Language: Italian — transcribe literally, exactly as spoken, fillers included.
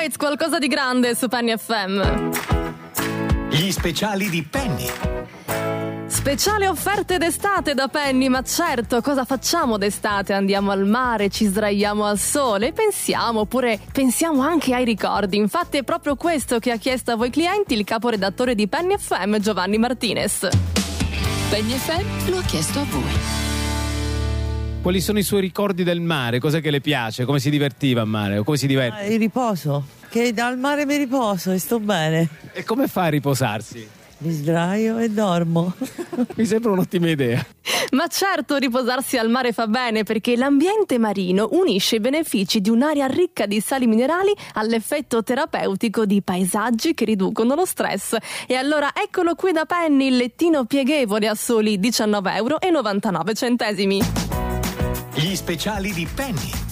Straits, qualcosa di grande su Penny F M. Gli speciali di Penny. Speciale offerte d'estate da Penny, ma certo, cosa facciamo d'estate? Andiamo al mare, ci sdraiamo al sole, pensiamo, oppure pensiamo anche ai ricordi. Infatti è proprio questo che ha chiesto a voi clienti il caporedattore di Penny F M, Giovanni Martinez. Penny F M lo ha chiesto a voi. Quali sono i suoi ricordi del mare? Cos'è che le piace? Come si divertiva a mare? O come si diverte? Ah, il riposo, che dal mare mi riposo e sto bene. E come fa a riposarsi? Mi sdraio e dormo. Mi sembra un'ottima idea. Ma certo, riposarsi al mare fa bene, perché l'ambiente marino unisce i benefici di un'area ricca di sali minerali all'effetto terapeutico di paesaggi che riducono lo stress. E allora eccolo qui da Penny, il lettino pieghevole a soli diciannove e novantanove centesimi. Gli speciali di Penny.